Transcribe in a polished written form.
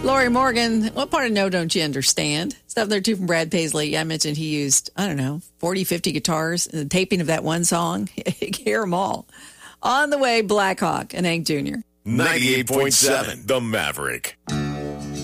Lori Morgan, what part of No Don't You Understand? Stuff there too from Brad Paisley. I mentioned he used, 40, 50 guitars in the taping of that one song. Hear them all. On the way, Black Hawk and Hank Jr. 98.7, The Maverick.